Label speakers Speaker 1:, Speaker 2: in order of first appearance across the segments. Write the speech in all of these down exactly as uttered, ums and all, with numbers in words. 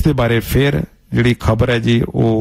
Speaker 1: इस दे बारे फिर जिहड़ी खबर है जी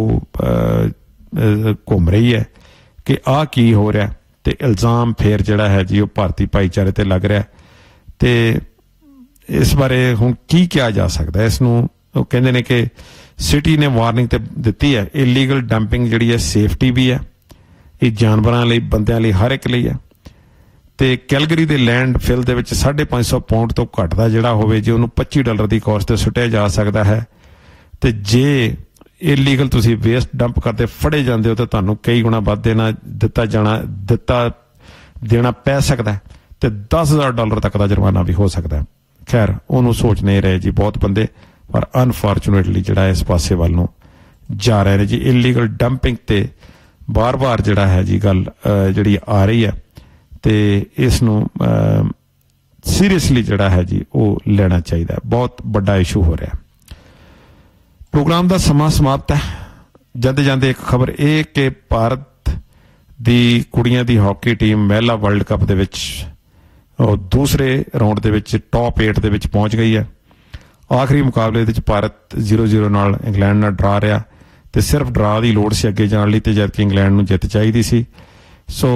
Speaker 1: वो घूम रही है कि आ की हो रहा ते इल्ज़ाम फिर जिहड़ा है जी वो भारती भाईचारे ते लग रहा ते इस बारे हुण की किया जा सकता है। इसनूं वो कहंदे ने कि सिटी ने वार्निंग ते दित्ती है। इलीगल डंपिंग जिहड़ी है सेफ्टी भी है, ये जानवरां लई बंदियां लई हर एक लई है। ਤੇ ਕੈਲਗਰੀ ਦੇ ਲੈਂਡ ਫਿਲ ਦੇ ਵਿੱਚ ਸਾਢੇ ਪੰਜ ਸੌ ਪਾਉਂਡ ਤੋਂ ਘੱਟ ਦਾ ਜਿਹੜਾ ਹੋਵੇ ਜੇ ਉਹਨੂੰ ਪੱਚੀ ਡਾਲਰ ਦੀ ਕੋਸਟ ਤੇ ਸੁੱਟਿਆ ਜਾ ਸਕਦਾ ਹੈ। ਤੇ ਜੇ ਇਲੀਗਲ ਤੁਸੀਂ ਵੇਸਟ ਡੰਪ ਕਰਦੇ ਫੜੇ ਜਾਂਦੇ ਹੋ ਤਾਂ ਤੁਹਾਨੂੰ ਕਈ ਗੁਣਾ ਵੱਧ ਦੇਣਾ ਦਿੱਤਾ ਜਾਣਾ ਦਿੱਤਾ ਦੇਣਾ ਪੈ ਸਕਦਾ ਤੇ ਦਸ ਹਜ਼ਾਰ ਡਾਲਰ ਤੱਕ ਦਾ ਜੁਰਮਾਨਾ ਵੀ ਹੋ ਸਕਦਾ। ਖੈਰ ਉਹਨੂੰ ਸੋਚ ਨਹੀਂ ਰਹੇ ਜੀ ਬਹੁਤ ਬੰਦੇ, ਪਰ ਅਨਫੋਰਚੂਨੇਟਲੀ ਜਿਹੜਾ ਇਸ ਪਾਸੇ ਵੱਲ ਨੂੰ ਜਾ ਰਹੇ ਨੇ ਜੀ। ਇਲੀਗਲ ਡੰਪਿੰਗ ਤੇ ਬਾਰ-ਬਾਰ ਜਿਹੜਾ ਹੈ ਜੀ ਗੱਲ ਜਿਹੜੀ ਆ ਰਹੀ ਹੈ ਤੇ ਇਸ ਨੂੰ ਸੀਰੀਅਸਲੀ ਜਿਹੜਾ ਹੈ ਜੀ ਉਹ ਲੈਣਾ ਚਾਹੀਦਾ। ਬਹੁਤ ਵੱਡਾ ਇਸ਼ੂ ਹੋ ਰਿਹਾ। ਪ੍ਰੋਗਰਾਮ ਦਾ ਸਮਾਂ ਸਮਾਪਤ ਹੈ। ਜਾਂਦੇ ਜਾਂਦੇ ਇੱਕ ਖਬਰ ਇਹ ਕਿ ਭਾਰਤ ਦੀ ਕੁੜੀਆਂ ਦੀ ਹਾਕੀ ਟੀਮ ਮਹਿਲਾ ਵਰਲਡ ਕੱਪ ਦੇ ਵਿੱਚ ਉਹ ਦੂਸਰੇ ਰਾਊਂਡ ਦੇ ਵਿੱਚ ਟੌਪ ਅੱਠ ਦੇ ਵਿੱਚ ਪਹੁੰਚ ਗਈ ਹੈ। ਆਖਰੀ ਮੁਕਾਬਲੇ ਦੇ ਵਿੱਚ ਭਾਰਤ ਜ਼ੀਰੋ ਜ਼ੀਰੋ ਨਾਲ ਇੰਗਲੈਂਡ ਨਾਲ ਡਰਾ ਰਿਹਾ ਤੇ ਸਿਰਫ ਡਰਾ ਦੀ ਲੋੜ ਸੀ ਅੱਗੇ ਜਾਣ ਲਈ ਤੇ ਜਦ ਕਿ ਇੰਗਲੈਂਡ ਨੂੰ ਜਿੱਤ ਚਾਹੀਦੀ ਸੀ। ਸੋ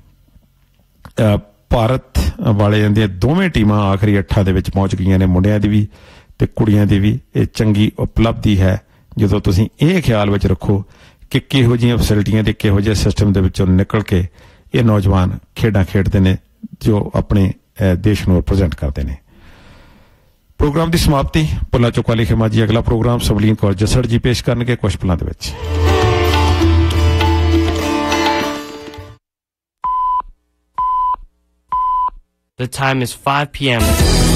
Speaker 1: ਭਾਰਤ ਵਾਲਿਆਂ ਦੀਆਂ ਦੋਵੇਂ ਟੀਮਾਂ ਆਖਰੀ ਅੱਠਾਂ ਦੇ ਵਿੱਚ ਪਹੁੰਚ ਗਈਆਂ ਨੇ, ਮੁੰਡਿਆਂ ਦੀ ਵੀ ਤੇ ਕੁੜੀਆਂ ਦੀ ਵੀ। ਇਹ ਚੰਗੀ ਉਪਲਬਧੀ ਹੈ ਜਦੋਂ ਤੁਸੀਂ ਇਹ ਖਿਆਲ ਵਿੱਚ ਰੱਖੋ ਕਿ ਕਿਹੋ ਜਿਹੀਆਂ ਫੈਸਿਲਿਟੀਆਂ ਤੇ ਕਿਹੋ ਜਿਹੇ ਸਿਸਟਮ ਦੇ ਵਿੱਚੋਂ ਨਿਕਲ ਕੇ ਇਹ ਨੌਜਵਾਨ ਖੇਡਾਂ ਖੇਡਦੇ ਨੇ ਜੋ ਆਪਣੇ ਦੇਸ਼ ਨੂੰ ਰਿਪ੍ਰੈਜ਼ੈਂਟ ਕਰਦੇ ਨੇ। ਪ੍ਰੋਗਰਾਮ ਦੀ ਸਮਾਪਤੀ ਭੁੱਲਾ ਚੁੱਕਾ ਲਿਖੇ ਮਾਜੀ। ਅਗਲਾ ਪ੍ਰੋਗਰਾਮ ਸਵਲੀਨ ਕੌਰ ਜੱਸੜ ਜੀ ਪੇਸ਼ ਕਰਨਗੇ ਕੁਝ ਪਲਾਂ ਦੇ ਵਿੱਚ।
Speaker 2: The time is five p m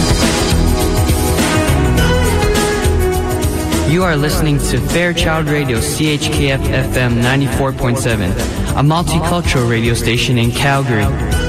Speaker 3: You are listening to Fairchild Radio C H K F F M ninety-four point seven, a multicultural radio station in Calgary.